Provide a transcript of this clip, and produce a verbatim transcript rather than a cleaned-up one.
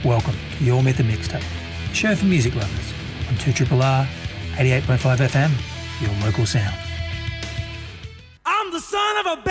Welcome to Your Method Mixtape, a show for music lovers on two R R R, eighty-eight point five F M, your local sound. I'm the son of a